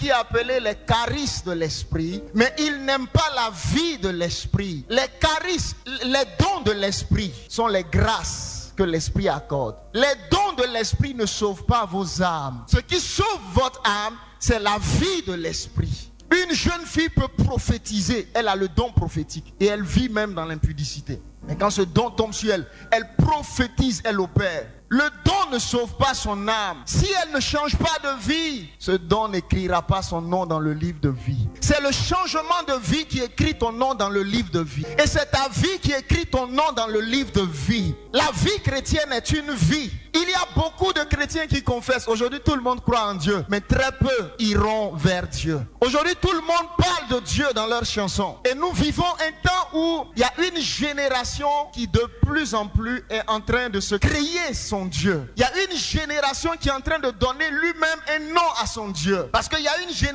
qui est appelé les charismes de l'esprit, mais ils n'aiment pas la vie de l'esprit. Les charismes, les dons de l'esprit sont les grâces que l'esprit accorde. Les dons de l'esprit ne sauvent pas vos âmes. Ce qui sauve votre âme, c'est la vie de l'esprit. Une jeune fille peut prophétiser, elle a le don prophétique et elle vit même dans l'impudicité. Mais quand ce don tombe sur elle, elle prophétise, elle opère. Le don ne sauve pas son âme. Si elle ne change pas de vie, ce don n'écrira pas son nom dans le livre de vie. C'est le changement de vie qui écrit ton nom dans le livre de vie. Et c'est ta vie qui écrit ton nom dans le livre de vie. La vie chrétienne est une vie. Il y a beaucoup de chrétiens qui confessent. Aujourd'hui, tout le monde croit en Dieu, mais très peu iront vers Dieu. Aujourd'hui, tout le monde parle de Dieu dans leurs chansons. Et nous vivons un temps où il y a une génération qui de plus en plus est en train de se créer son Dieu. Il y a une génération qui est en train de donner lui-même un nom à son Dieu. Parce qu'il y a une génération